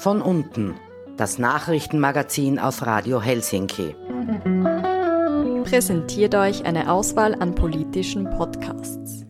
Von unten, das Nachrichtenmagazin auf Radio Helsinki. Präsentiert euch eine Auswahl an politischen Podcasts.